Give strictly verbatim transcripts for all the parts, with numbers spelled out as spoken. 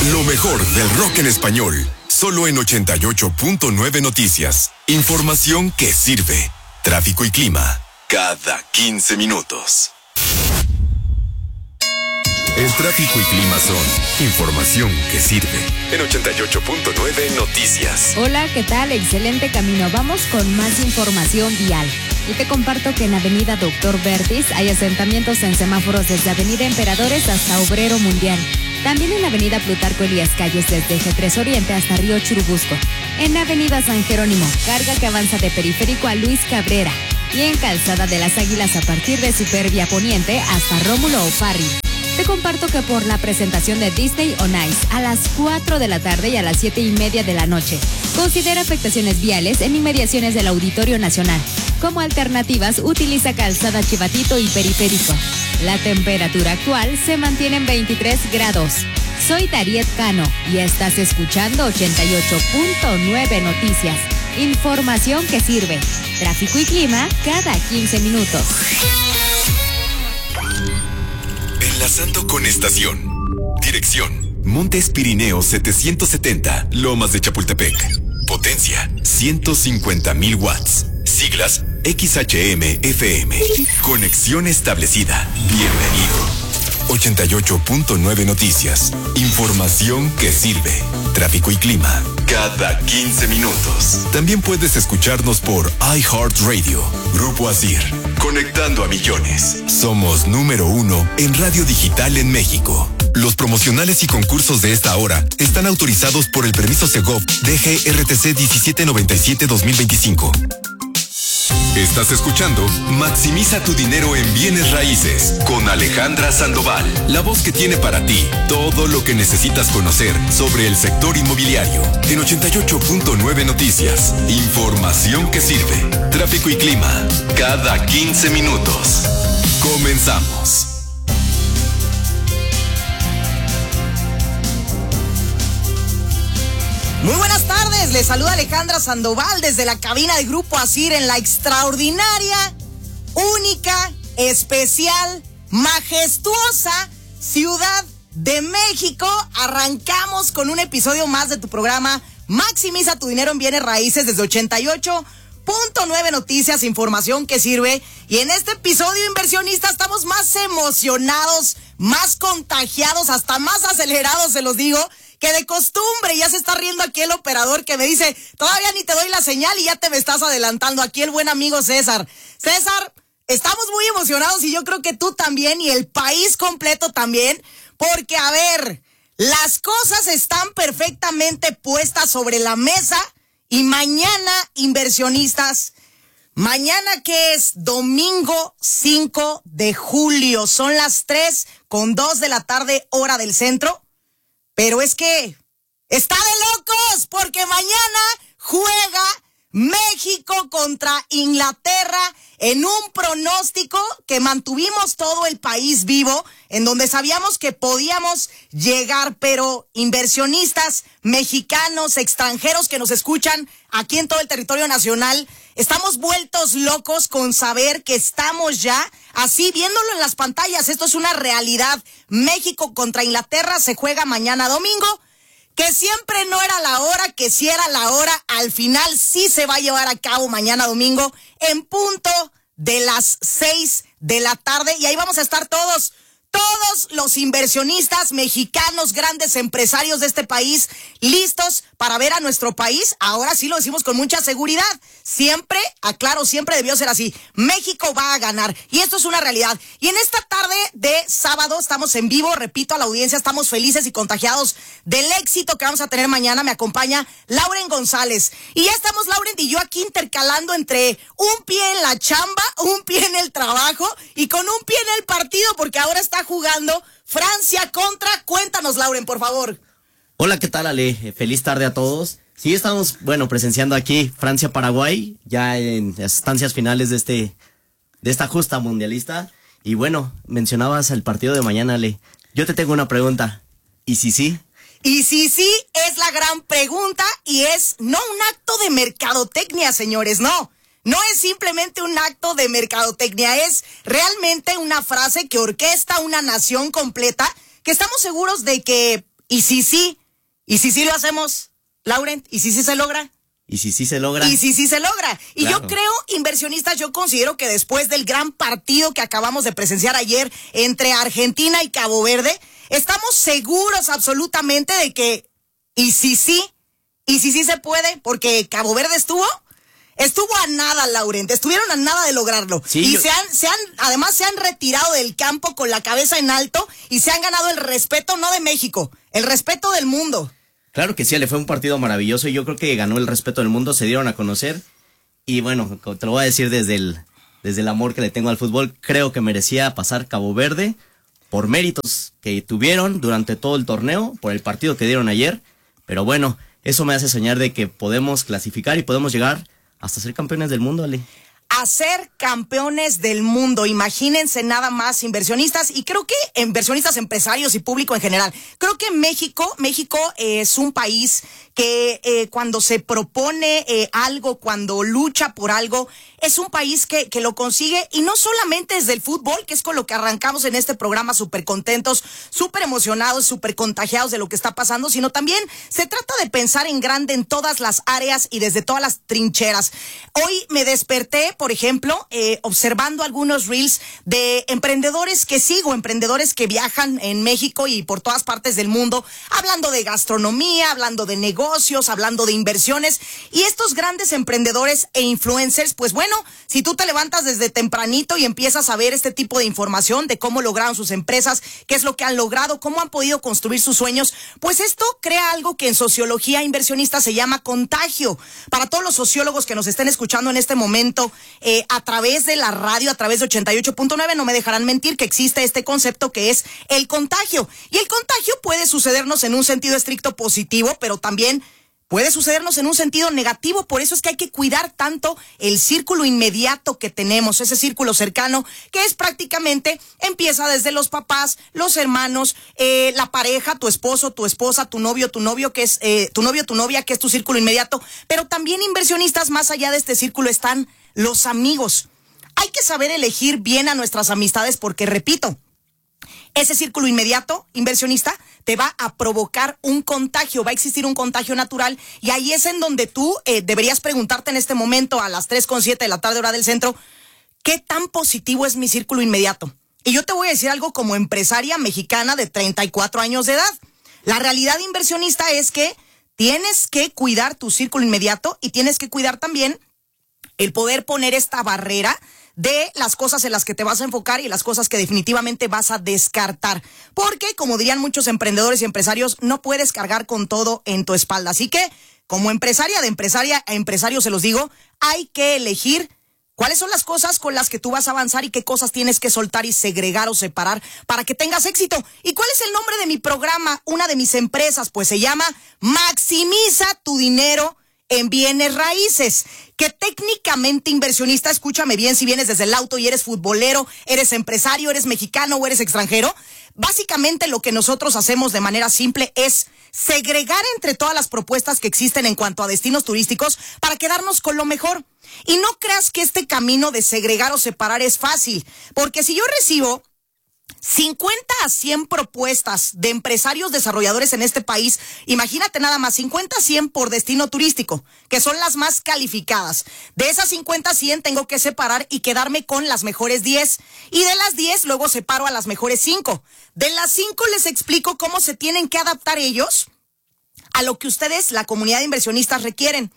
Lo mejor del rock en español, solo en ochenta y ocho punto nueve Noticias. Información que sirve. Tráfico y clima, cada quince minutos. El tráfico y clima son información que sirve. En ochenta y ocho punto nueve Noticias. Hola, ¿qué tal? Excelente camino. Vamos con más información vial. Y te comparto que en Avenida Doctor Vertis hay asentamientos en semáforos desde Avenida Emperadores hasta Obrero Mundial. También en Avenida Plutarco Elías Calles desde G tres Oriente hasta Río Churubusco. En Avenida San Jerónimo, carga que avanza de Periférico a Luis Cabrera. Y en Calzada de las Águilas a partir de Supervía Poniente hasta Rómulo O'Farrill. Te comparto que por la presentación de Disney on Ice a las cuatro de la tarde y a las siete y media de la noche, considera afectaciones viales en inmediaciones del Auditorio Nacional. Como alternativas, utiliza Calzada Chivatito y Periférico. La temperatura actual se mantiene en veintitrés grados. Soy Dariet Cano y estás escuchando ochenta y ocho punto nueve Noticias. Información que sirve. Tráfico y clima cada quince minutos. Enlazando con estación. Dirección: Montes Pirineos setecientos setenta, Lomas de Chapultepec. Potencia: ciento cincuenta mil watts. Siglas: X H M F M. Conexión establecida. Bienvenido. ochenta y ocho punto nueve Noticias. Información que sirve. Tráfico y clima, cada quince minutos. También puedes escucharnos por iHeartRadio. Grupo Asir, conectando a millones. Somos número uno en radio digital en México. Los promocionales y concursos de esta hora están autorizados por el permiso Segov D G R T C diecisiete noventa y siete dos mil veinticinco. Estás escuchando Maximiza tu dinero en bienes raíces con Alejandra Sandoval, la voz que tiene para ti todo lo que necesitas conocer sobre el sector inmobiliario. En ochenta y ocho punto nueve Noticias, información que sirve. Tráfico y clima, cada quince minutos. Comenzamos. Muy buenas tardes, les saluda Alejandra Sandoval desde la cabina de Grupo Asir en la extraordinaria, única, especial, majestuosa Ciudad de México. Arrancamos con un episodio más de tu programa Maximiza tu dinero en bienes raíces desde ochenta y ocho punto nueve Noticias, información que sirve. Y en este episodio, inversionistas, estamos más emocionados, más contagiados, hasta más acelerados, se los digo, que de costumbre. Ya se está riendo aquí el operador que me dice, todavía ni te doy la señal y ya te me estás adelantando. Aquí el buen amigo César. César, estamos muy emocionados y yo creo que tú también y el país completo también, porque a ver, las cosas están perfectamente puestas sobre la mesa y mañana, inversionistas, mañana que es domingo cinco de julio, son las tres con dos de la tarde, hora del centro. Pero es que está de locos porque mañana juega México contra Inglaterra en un pronóstico que mantuvimos todo el país vivo, en donde sabíamos que podíamos llegar, pero inversionistas mexicanos, extranjeros que nos escuchan aquí en todo el territorio nacional, estamos vueltos locos con saber que estamos ya así viéndolo en las pantallas. Esto es una realidad. México contra Inglaterra se juega mañana domingo, que siempre no era la hora, que sí era la hora. Al final sí se va a llevar a cabo mañana domingo en punto de las seis de la tarde. Y ahí vamos a estar todos, todos los inversionistas mexicanos, grandes empresarios de este país, listos para ver a nuestro país. Ahora sí lo decimos con mucha seguridad. Siempre, aclaro, siempre debió ser así. México va a ganar y esto es una realidad. Y en esta tarde de sábado estamos en vivo, repito a la audiencia, estamos felices y contagiados del éxito que vamos a tener mañana. Me acompaña Lauren González. Y ya estamos, Lauren y yo, aquí intercalando entre un pie en la chamba, un pie en el trabajo y con un pie en el partido, porque ahora está jugando Francia contra... Cuéntanos, Lauren, por favor. Hola, ¿qué tal, Ale? Feliz tarde a todos. Sí, estamos, bueno, presenciando aquí Francia-Paraguay, ya en las estancias finales de este, de esta justa mundialista. Y bueno, mencionabas el partido de mañana, Ale. Yo te tengo una pregunta. ¿Y si sí? Y si sí, es la gran pregunta y es no un acto de mercadotecnia, señores, no. No es simplemente un acto de mercadotecnia, es realmente una frase que orquesta una nación completa, que estamos seguros de que Y si sí, y si sí lo hacemos, Laurent, y si sí se logra. Y si sí se logra. Y si sí se logra. Y claro. Yo creo, inversionistas, yo considero que después del gran partido que acabamos de presenciar ayer entre Argentina y Cabo Verde, estamos seguros absolutamente de que, y si sí, y si sí se puede, porque Cabo Verde estuvo, estuvo a nada, Laurent, estuvieron a nada de lograrlo. Sí, y yo... se han, se han, además se han retirado del campo con la cabeza en alto y se han ganado el respeto, no de México, el respeto del mundo. Claro que sí, le fue un partido maravilloso y yo creo que ganó el respeto del mundo, se dieron a conocer y bueno, te lo voy a decir desde el, desde el amor que le tengo al fútbol, creo que merecía pasar Cabo Verde por méritos que tuvieron durante todo el torneo, por el partido que dieron ayer, pero bueno, eso me hace soñar de que podemos clasificar y podemos llegar hasta ser campeones del mundo, Ale. A ser campeones del mundo, imagínense nada más, inversionistas, y creo que inversionistas, empresarios y público en general. Creo que México, México es un país que eh, cuando se propone eh, algo, cuando lucha por algo, es un país que, que lo consigue, y no solamente desde el fútbol, que es con lo que arrancamos en este programa, súper contentos, súper emocionados, súper contagiados de lo que está pasando, sino también se trata de pensar en grande en todas las áreas y desde todas las trincheras. Hoy me desperté, por ejemplo, eh, observando algunos reels de emprendedores que sigo, emprendedores que viajan en México y por todas partes del mundo, hablando de gastronomía, hablando de negocios, hablando de inversiones, y estos grandes emprendedores e influencers, pues bueno, si tú te levantas desde tempranito y empiezas a ver este tipo de información de cómo lograron sus empresas, qué es lo que han logrado, cómo han podido construir sus sueños, pues esto crea algo que en sociología inversionista se llama contagio. Para todos los sociólogos que nos estén escuchando en este momento, Eh, a través de la radio, a través de ochenta y ocho punto nueve, no me dejarán mentir que existe este concepto que es el contagio. Y el contagio puede sucedernos en un sentido estricto positivo, pero también puede sucedernos en un sentido negativo. Por eso es que hay que cuidar tanto el círculo inmediato que tenemos, ese círculo cercano, que es prácticamente, empieza desde los papás, los hermanos, eh, la pareja, tu esposo, tu esposa, tu novio, tu novio, que es eh, tu novio, tu novia, que es tu círculo inmediato. Pero también, inversionistas, más allá de este círculo están los amigos. Hay que saber elegir bien a nuestras amistades porque, repito, ese círculo inmediato, inversionista, te va a provocar un contagio, va a existir un contagio natural, y ahí es en donde tú eh, deberías preguntarte en este momento, a las tres con siete de la tarde, hora del centro, ¿qué tan positivo es mi círculo inmediato? Y yo te voy a decir algo como empresaria mexicana de treinta y cuatro años de edad. La realidad, inversionista, es que tienes que cuidar tu círculo inmediato y tienes que cuidar también el poder poner esta barrera de las cosas en las que te vas a enfocar y las cosas que definitivamente vas a descartar. Porque, como dirían muchos emprendedores y empresarios, no puedes cargar con todo en tu espalda. Así que, como empresaria de empresaria a empresario, se los digo, hay que elegir cuáles son las cosas con las que tú vas a avanzar y qué cosas tienes que soltar y segregar o separar para que tengas éxito. ¿Y cuál es el nombre de mi programa? Una de mis empresas, pues se llama Maximiza tu dinero en bienes raíces, que técnicamente, inversionista, escúchame bien, si vienes desde el auto y eres futbolero, eres empresario, eres mexicano o eres extranjero, básicamente lo que nosotros hacemos de manera simple es segregar entre todas las propuestas que existen en cuanto a destinos turísticos para quedarnos con lo mejor. Y no creas que este camino de segregar o separar es fácil, porque si yo recibo cincuenta a cien propuestas de empresarios desarrolladores en este país, imagínate nada más, cincuenta a cien por destino turístico, que son las más calificadas. De esas cincuenta a cien tengo que separar y quedarme con las mejores diez. Y de las diez luego separo a las mejores cinco. De las cinco les explico cómo se tienen que adaptar ellos a lo que ustedes, la comunidad de inversionistas, requieren.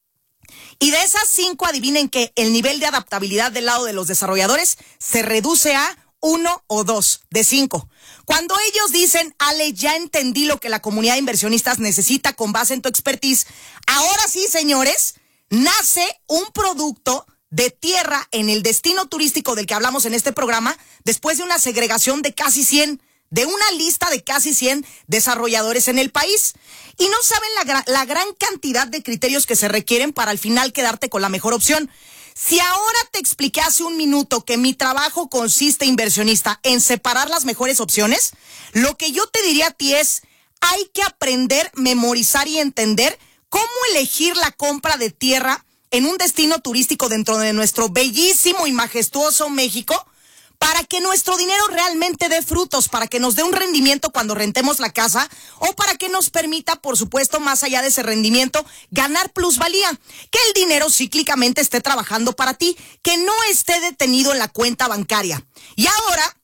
Y de esas cinco, adivinen que el nivel de adaptabilidad del lado de los desarrolladores se reduce a uno o dos de cinco. Cuando ellos dicen, Ale, ya entendí lo que la comunidad de inversionistas necesita con base en tu expertise, ahora sí, señores, nace un producto de tierra en el destino turístico del que hablamos en este programa, después de una segregación de casi cien, de una lista de casi cien desarrolladores en el país. Y no saben la, la gran cantidad de criterios que se requieren para al final quedarte con la mejor opción. Si ahora te expliqué hace un minuto que mi trabajo consiste, inversionista, en separar las mejores opciones, lo que yo te diría a ti es, hay que aprender, memorizar y entender cómo elegir la compra de tierra en un destino turístico dentro de nuestro bellísimo y majestuoso México, para que nuestro dinero realmente dé frutos, para que nos dé un rendimiento cuando rentemos la casa o para que nos permita, por supuesto, más allá de ese rendimiento, ganar plusvalía. Que el dinero cíclicamente esté trabajando para ti, que no esté detenido en la cuenta bancaria. Y ahora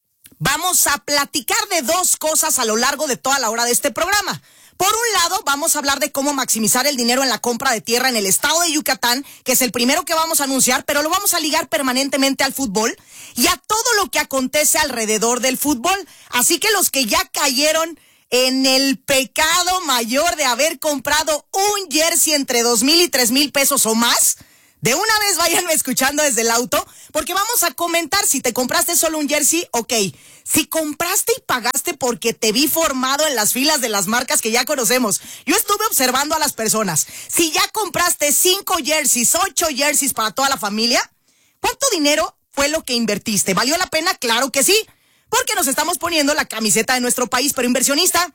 vamos a platicar de dos cosas a lo largo de toda la hora de este programa. Por un lado, vamos a hablar de cómo maximizar el dinero en la compra de tierra en el estado de Yucatán, que es el primero que vamos a anunciar, pero lo vamos a ligar permanentemente al fútbol y a todo lo que acontece alrededor del fútbol. Así que los que ya cayeron en el pecado mayor de haber comprado un jersey entre dos mil y tres mil pesos o más, de una vez váyanme escuchando desde el auto, porque vamos a comentar si te compraste solo un jersey, ok. Si compraste y pagaste porque te vi formado en las filas de las marcas que ya conocemos. Yo estuve observando a las personas. Si ya compraste cinco jerseys, ocho jerseys para toda la familia, ¿cuánto dinero fue lo que invertiste? ¿Valió la pena? Claro que sí, porque nos estamos poniendo la camiseta de nuestro país, pero inversionista,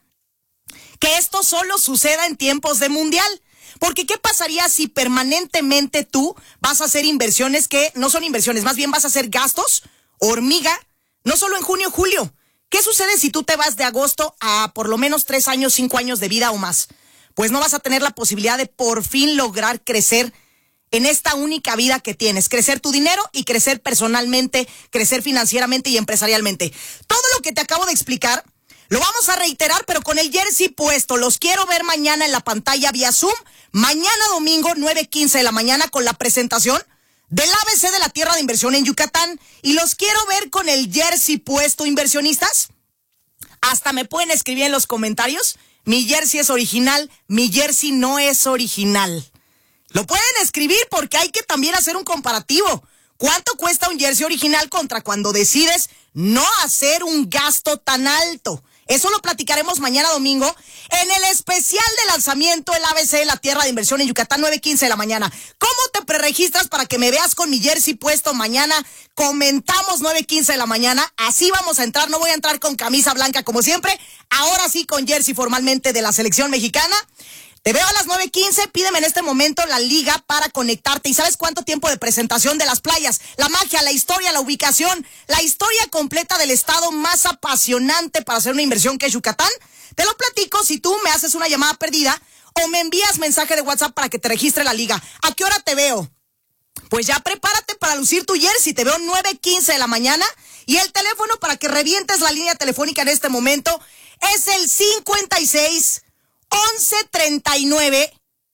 que esto solo suceda en tiempos de mundial. Porque ¿qué pasaría si permanentemente tú vas a hacer inversiones que no son inversiones, más bien vas a hacer gastos, hormiga, no solo en junio y julio? ¿Qué sucede si tú te vas de agosto a por lo menos tres años, cinco años de vida o más? Pues no vas a tener la posibilidad de por fin lograr crecer en esta única vida que tienes. Crecer tu dinero y crecer personalmente, crecer financieramente y empresarialmente. Todo lo que te acabo de explicar lo vamos a reiterar, pero con el jersey puesto. Los quiero ver mañana en la pantalla vía Zoom. Mañana domingo, nueve quince de la mañana, con la presentación del A B C de la Tierra de Inversión en Yucatán. Y los quiero ver con el jersey puesto, inversionistas. Hasta me pueden escribir en los comentarios. Mi jersey es original, mi jersey no es original. Lo pueden escribir porque hay que también hacer un comparativo. ¿Cuánto cuesta un jersey original contra cuando decides no hacer un gasto tan alto? Eso lo platicaremos mañana domingo en el especial de lanzamiento del A B C de la Tierra de Inversión en Yucatán, nueve quince de la mañana. ¿Cómo te preregistras para que me veas con mi jersey puesto mañana? Comentamos nueve quince de la mañana. Así vamos a entrar. No voy a entrar con camisa blanca como siempre. Ahora sí con jersey formalmente de la selección mexicana. Te veo a las nueve quince, pídeme en este momento la liga para conectarte. ¿Y sabes cuánto tiempo de presentación de las playas? La magia, la historia, la ubicación, la historia completa del estado más apasionante para hacer una inversión que es Yucatán. Te lo platico si tú me haces una llamada perdida o me envías mensaje de WhatsApp para que te registre la liga. ¿A qué hora te veo? Pues ya prepárate para lucir tu jersey. Te veo nueve quince de la mañana y el teléfono para que revientes la línea telefónica en este momento es el cincuenta y seis once treinta y nueve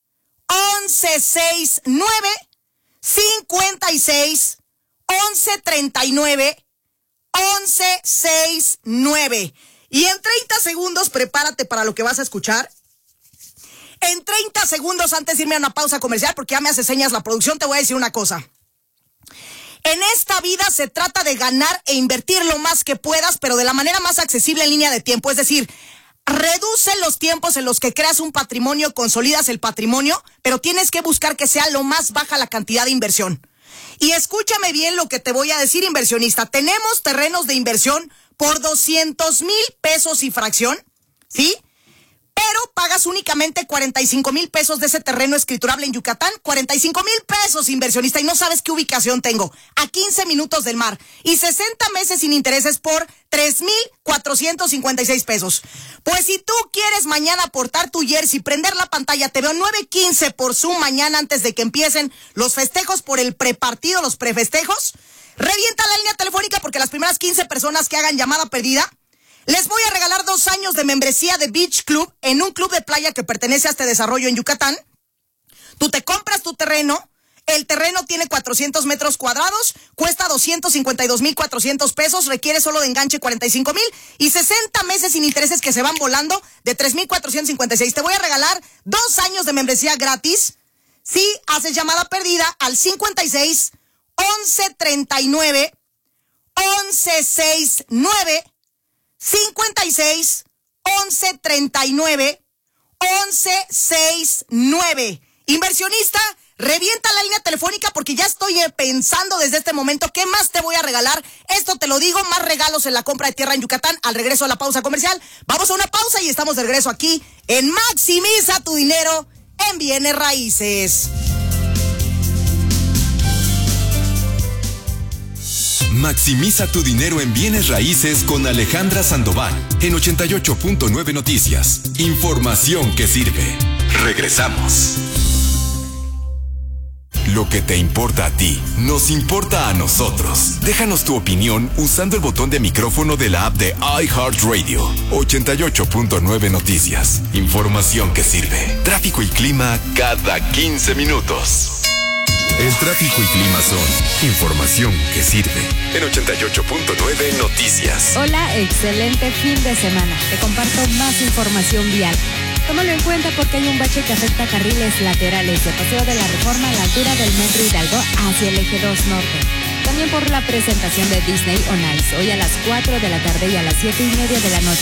once sesenta y nueve cincuenta y seis once treinta y nueve once sesenta y nueve. Y en treinta segundos prepárate para lo que vas a escuchar. En treinta segundos antes de irme a una pausa comercial, porque ya me hace señas la producción, te voy a decir una cosa. En esta vida se trata de ganar e invertir lo más que puedas, pero de la manera más accesible en línea de tiempo. Es decir, reduce los tiempos en los que creas un patrimonio, consolidas el patrimonio, pero tienes que buscar que sea lo más baja la cantidad de inversión. Y escúchame bien lo que te voy a decir, inversionista. Tenemos terrenos de inversión por doscientos mil pesos y fracción, ¿sí? Pero pagas únicamente cuarenta y cinco mil pesos de ese terreno escriturable en Yucatán. cuarenta y cinco mil pesos, inversionista, y no sabes qué ubicación tengo. A quince minutos del mar. Y sesenta meses sin intereses por tres mil cuatrocientos cincuenta y seis pesos. Pues si tú quieres mañana aportar tu jersey, prender la pantalla, te veo nueve quince por Zoom mañana antes de que empiecen los festejos por el prepartido, los prefestejos. Revienta la línea telefónica porque las primeras quince personas que hagan llamada perdida, les voy a regalar dos años de membresía de Beach Club en un club de playa que pertenece a este desarrollo en Yucatán. Tú te compras tu terreno, el terreno tiene cuatrocientos metros cuadrados, cuesta doscientos cincuenta y dos mil cuatrocientos pesos, requiere solo de enganche cuarenta y cinco mil y sesenta meses sin intereses que se van volando de tres mil cuatrocientos cincuenta y seis. Te voy a regalar dos años de membresía gratis si haces llamada perdida al cincuenta y seis once treinta y nueve once sesenta y nueve cincuenta y seis once treinta y nueve once sesenta y nueve. Inversionista, revienta la línea telefónica porque ya estoy pensando desde este momento qué más te voy a regalar. Esto te lo digo, más regalos en la compra de tierra en Yucatán al regreso a la pausa comercial. Vamos a una pausa y estamos de regreso aquí en Maximiza tu dinero en bienes raíces. Maximiza tu dinero en bienes raíces con Alejandra Sandoval en ochenta y ocho punto nueve Noticias. Información que sirve. Regresamos. Lo que te importa a ti, nos importa a nosotros. Déjanos tu opinión usando el botón de micrófono de la app de iHeartRadio. ochenta y ocho punto nueve Noticias. Información que sirve. Tráfico y clima cada quince minutos. El tráfico y clima son información que sirve. En ochenta y ocho punto nueve Noticias. Hola, excelente fin de semana. Te comparto más información vial. Tómalo en cuenta porque hay un bache que afecta carriles laterales de Paseo de la Reforma a la altura del Metro Hidalgo hacia el eje dos Norte. También por la presentación de Disney on Ice, hoy a las cuatro de la tarde y a las siete y media de la noche.